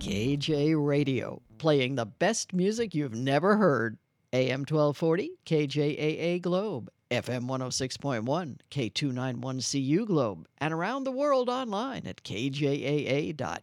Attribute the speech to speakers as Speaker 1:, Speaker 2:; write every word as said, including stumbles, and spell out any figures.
Speaker 1: K J Radio, playing the best music you've never heard. A M twelve forty, K J A A Globe, F M one oh six point one, K two ninety-one C U Globe, and around the world online at K J A A dot